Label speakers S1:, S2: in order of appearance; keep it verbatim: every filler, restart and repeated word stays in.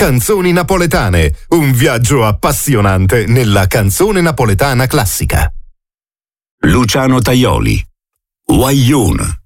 S1: Canzoni napoletane, un viaggio appassionante nella canzone napoletana classica.
S2: Luciano Tajoli, Wayun.